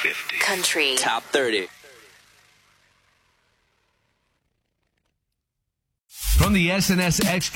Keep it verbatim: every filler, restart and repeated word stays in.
fifty. Country. Top thirty. From the S N S X